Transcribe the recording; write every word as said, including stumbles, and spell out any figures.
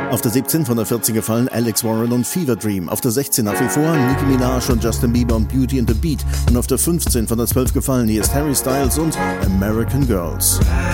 Auf der siebzehn von der vierzehn gefallen Alex Warren und Fever Dream. Auf der sechzehn nach wie vor Nicki Minaj und Justin Bieber und Beauty and the Beat. Und auf der fünfzehn von der zwölf gefallen, hier ist Harry Styles und American Girls.